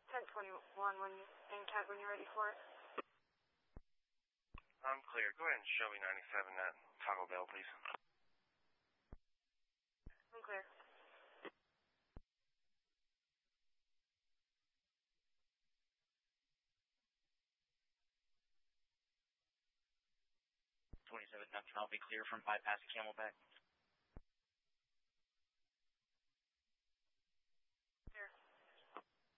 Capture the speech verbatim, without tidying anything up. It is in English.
ten twenty-one when you, and Cat, when you're ready for it. I'm clear. Go ahead and show me ninety-seven at Taco Bell, please. I'm clear. twenty-seven, Duncan, I'll be clear from bypass Camelback.